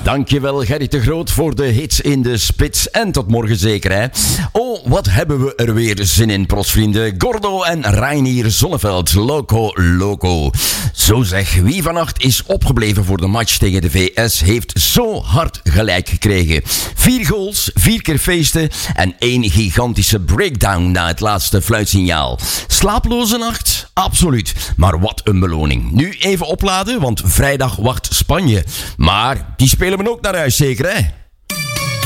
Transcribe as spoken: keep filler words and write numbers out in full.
Dankjewel Gerrit de Groot voor de hits in de spits. En tot morgen zeker, hè. Oh, wat hebben we er weer zin in, prosvrienden. Gordo en Reinier Zonneveld. Loco, loco. Zo zeg, wie vannacht is opgebleven voor de match tegen de V S heeft zo hard gelijk gekregen. Vier goals, vier keer feesten en één gigantische breakdown na het laatste fluitsignaal. Slaaploze nacht? Absoluut. Maar wat een beloning. Nu even opladen, want vrijdag wacht Spanje. Maar die spelen we ook naar huis zeker, hè?